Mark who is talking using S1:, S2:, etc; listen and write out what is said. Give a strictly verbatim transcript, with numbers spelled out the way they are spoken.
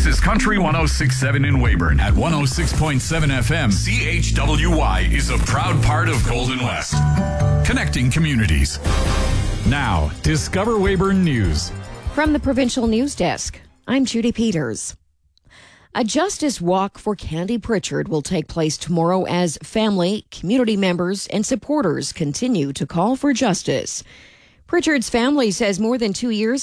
S1: This is Country one oh six point seven in Weyburn. At one oh six point seven F M, C H W Y is a proud part of Golden West. Connecting communities. Now, Discover Weyburn News.
S2: From the Provincial News Desk, I'm Judy Peters. A justice walk for Candy Pritchard will take place tomorrow as family, community members, and supporters continue to call for justice. Pritchard's family says more than two years